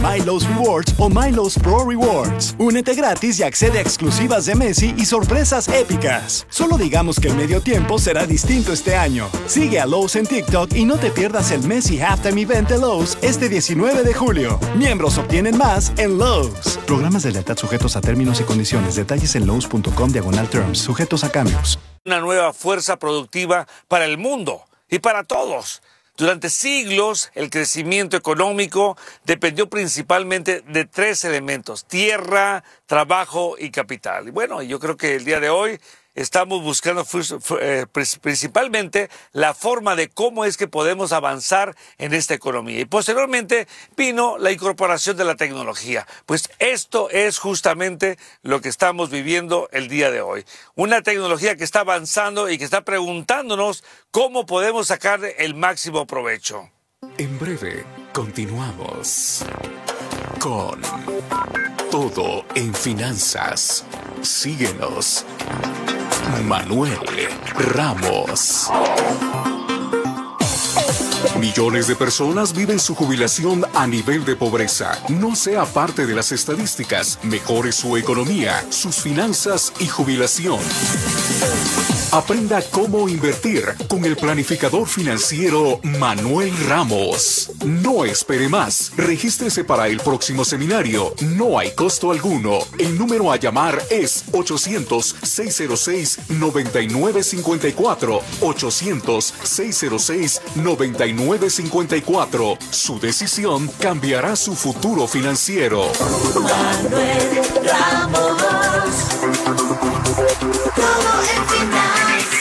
MyLowe's Rewards o MyLowe's Pro Rewards. Únete gratis y accede a exclusivas de Messi y sorpresas épicas. Solo digamos que el medio tiempo será distinto este año. Sigue a Lowe's en TikTok y no te pierdas el Messi Halftime Event de Lowe's este 19 de julio. Miembros obtienen más en Lowe's. Programas de lealtad sujetos a términos y condiciones. Detalles en lowes.com/terms. Sujetos a cambios. Una nueva fuerza productiva para el mundo y para todos. Durante siglos, el crecimiento económico dependió principalmente de tres elementos: tierra, trabajo y capital. Y bueno, yo creo que el día de hoy estamos buscando principalmente la forma de cómo es que podemos avanzar en esta economía. Y posteriormente vino la incorporación de la tecnología. Pues esto es justamente lo que estamos viviendo el día de hoy. Una tecnología que está avanzando y que está preguntándonos cómo podemos sacar el máximo provecho. En breve, continuamos con Todo en Finanzas. Síguenos. Manuel Ramos. Millones de personas viven su jubilación a nivel de pobreza. No sea parte de las estadísticas. Mejore su economía, sus finanzas y jubilación. Aprenda cómo invertir con el planificador financiero Manuel Ramos. No espere más. Regístrese para el próximo seminario. No hay costo alguno. El número a llamar es 800-606-9954. 800-606-9954. Su decisión cambiará su futuro financiero. Manuel Ramos. Todo en finanzas.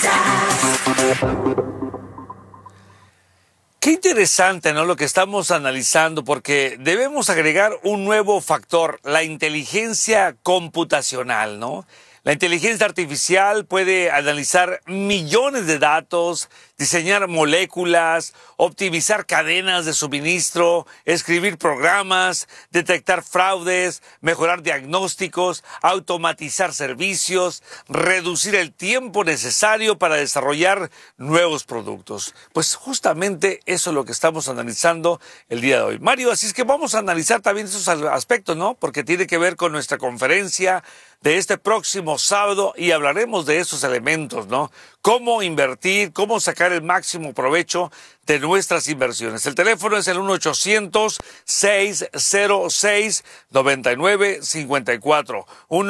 Qué interesante, ¿no?, lo que estamos analizando, porque debemos agregar un nuevo factor: la inteligencia computacional, ¿no? La inteligencia artificial puede analizar millones de datos, diseñar moléculas, optimizar cadenas de suministro, escribir programas, detectar fraudes, mejorar diagnósticos, automatizar servicios, reducir el tiempo necesario para desarrollar nuevos productos. Pues justamente eso es lo que estamos analizando el día de hoy. Mario, así es que vamos a analizar también esos aspectos, ¿no? Porque tiene que ver con nuestra conferencia de este próximo sábado y hablaremos de esos elementos, ¿no? Cómo invertir, cómo sacar el máximo provecho de nuestras inversiones. El teléfono es el 1-800-606-9954.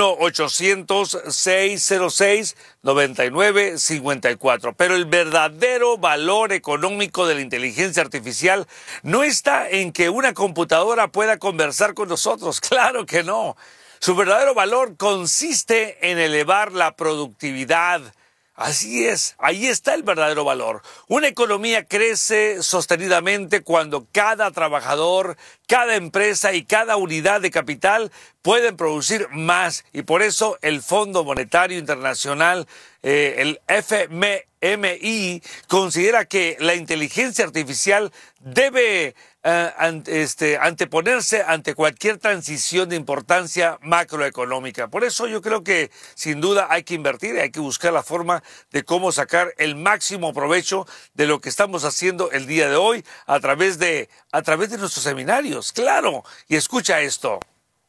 1-800-606-9954. Pero el verdadero valor económico de la inteligencia artificial no está en que una computadora pueda conversar con nosotros. Claro que no. Su verdadero valor consiste en elevar la productividad. Así es, ahí está el verdadero valor. Una economía crece sostenidamente cuando cada trabajador, cada empresa y cada unidad de capital pueden producir más. Y por eso el Fondo Monetario Internacional, el FMI, considera que la inteligencia artificial debe anteponerse ante cualquier transición de importancia macroeconómica. Por eso yo creo que sin duda hay que invertir, hay que buscar la forma de cómo sacar el máximo provecho de lo que estamos haciendo el día de hoy a través de nuestros seminarios. Claro, y escucha esto.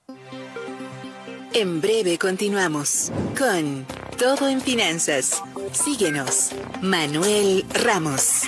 En breve continuamos con Todo en Finanzas. Síguenos, Manuel Ramos.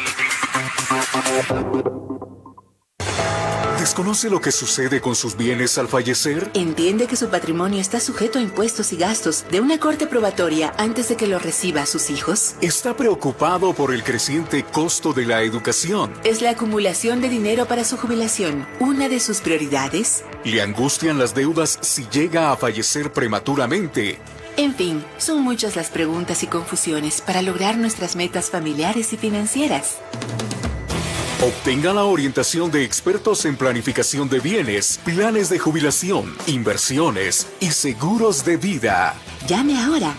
¿Desconoce lo que sucede con sus bienes al fallecer? ¿Entiende que su patrimonio está sujeto a impuestos y gastos de una corte probatoria antes de que lo reciba a sus hijos? ¿Está preocupado por el creciente costo de la educación? ¿Es la acumulación de dinero para su jubilación una de sus prioridades? ¿Le angustian las deudas si llega a fallecer prematuramente? En fin, son muchas las preguntas y confusiones para lograr nuestras metas familiares y financieras. Obtenga la orientación de expertos en planificación de bienes, planes de jubilación, inversiones y seguros de vida. Llame ahora.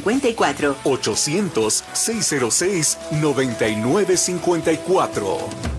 800-606-9954. 800-606-9954.